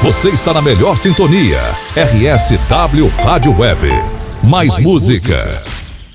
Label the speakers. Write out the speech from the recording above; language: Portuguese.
Speaker 1: Você está na melhor sintonia. RSW Rádio Web. Mais música.